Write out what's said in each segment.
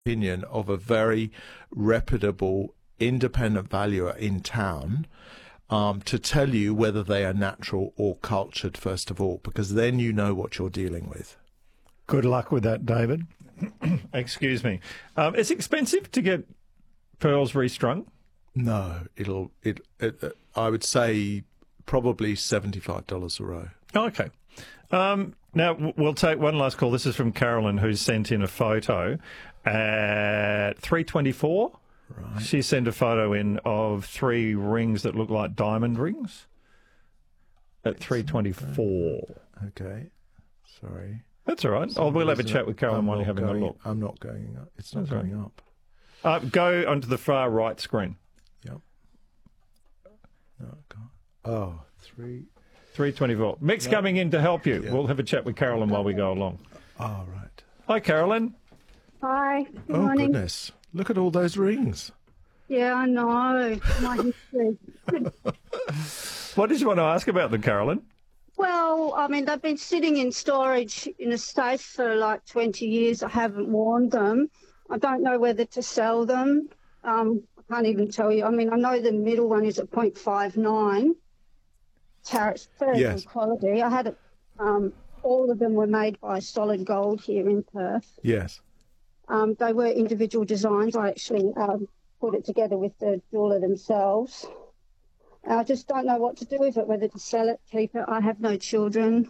opinion of a very reputable independent valuer in town to tell you whether they are natural or cultured, first of all, because then you know what you're dealing with. Good luck with that, David. Excuse me. It's expensive to get pearls restrung? No, I would say probably $75 a row. Oh, okay. Now, we'll take one last call. This is from Carolyn, who's sent in a photo at 3:24. Right. She sent a photo in of 3 rings that look like diamond rings at 3:24. Okay. Sorry. That's all right. We'll have a chat with Carolyn while you're having a look. I'm not going up. It's not That's going right. up. Go onto the far right screen. Yep. No, I can't. Oh, 3:24. Mick's coming in to help you. Yeah. We'll have a chat with Carolyn while we go along. Oh, right. Hi, Carolyn. Hi, good Oh, morning. goodness. Look at all those rings. Yeah, I know. My history. What did you want to ask about them, Carolyn? Well, I mean, they've been sitting in storage in a safe for like 20 years. I haven't worn them. I don't know whether to sell them. I can't even tell you. I mean, I know the middle one is at 0.59. It's very Yes. good quality. I had it. All of them were made by Solid Gold here in Perth. Yes. They were individual designs. I actually put it together with the jeweller themselves. I just don't know what to do with it, whether to sell it, keep it. I have no children.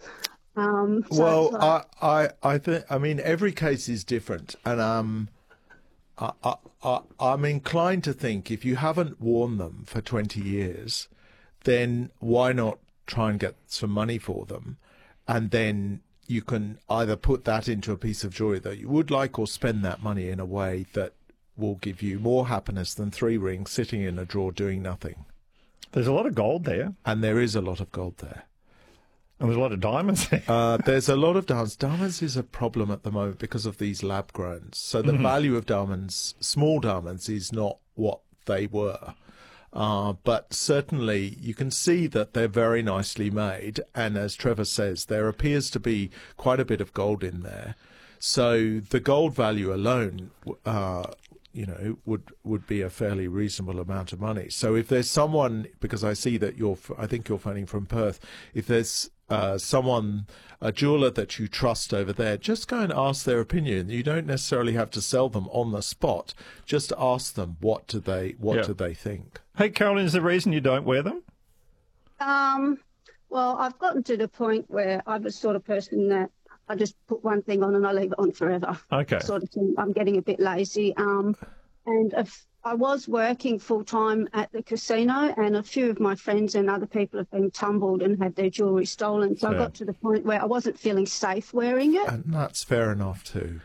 Well, I mean, every case is different, and I'm inclined to think if you haven't worn them for 20 years, then why not try and get some money for them, and then you can either put that into a piece of jewelry that you would like, or spend that money in a way that will give you more happiness than 3 rings sitting in a drawer doing nothing. There's a lot of gold there, And there is a lot of gold there. and there's a lot of diamonds there. There's a lot of diamonds. Diamonds is a problem at the moment because of these lab growns. So the value of diamonds, small diamonds, is not what they were. But certainly you can see that they're very nicely made. And as Trevor says, there appears to be quite a bit of gold in there. So the gold value alone, would be a fairly reasonable amount of money. So if there's someone, because I see that I think you're phoning from Perth, if there's someone, a jeweller that you trust over there, just go and ask their opinion. You don't necessarily have to sell them on the spot. Just ask them what do they think. Hey, Carolyn, is the reason you don't wear them? Well, I've gotten to the point where I'm the sort of person that I just put one thing on and I leave it on forever. Okay. Sort of thing. I'm getting a bit lazy. And if I was working full-time at the casino, and a few of my friends and other people have been tumbled and had their jewellery stolen. So I got to the point where I wasn't feeling safe wearing it. And that's fair enough too.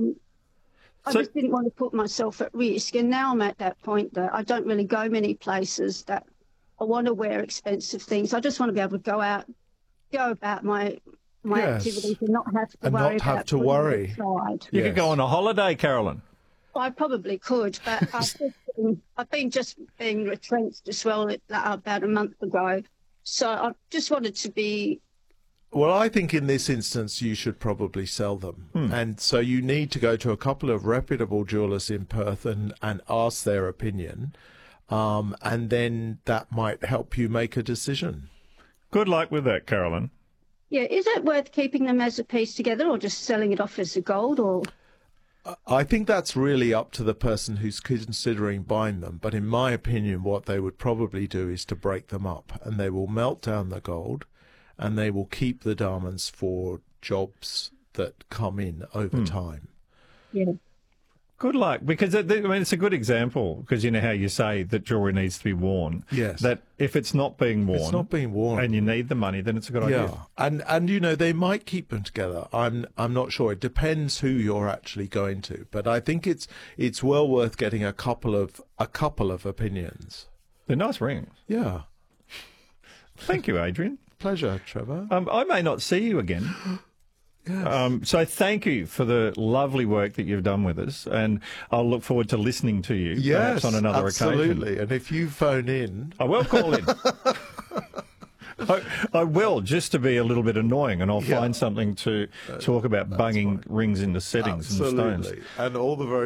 I just didn't want to put myself at risk. And now I'm at that point that I don't really go many places that I want to wear expensive things. I just want to be able to go about my activities and not have to worry about putting it aside. You could go on a holiday, Carolyn. I probably could, but I've been being retrenched as well about a month ago. So I just wanted to be... Well, I think in this instance you should probably sell them. And so you need to go to a couple of reputable jewellers in Perth and ask their opinion. And then that might help you make a decision. Good luck with that, Carolyn. Yeah, is it worth keeping them as a piece together or just selling it off as a gold? Or I think that's really up to the person who's considering buying them. But in my opinion, what they would probably do is to break them up, and they will melt down the gold and they will keep the diamonds for jobs that come in over time. yeah. Good luck, because it's a good example, because you know how you say that jewellery needs to be worn. Yes. That if it's not being worn, It's not being worn. and you need the money, then it's a good idea. And they might keep them together. I'm not sure. It depends who you're actually going to. But I think it's well worth getting a couple of opinions. They're nice rings. Yeah. Thank you, Adrian. Pleasure, Trevor. I may not see you again. Yes. So thank you for the lovely work that you've done with us, and I'll look forward to listening to you perhaps on another occasion. Absolutely. And if you phone in, I will call in. I will, just to be a little bit annoying, and I'll find something to talk about bunging rings into settings and stones. Absolutely. And all the very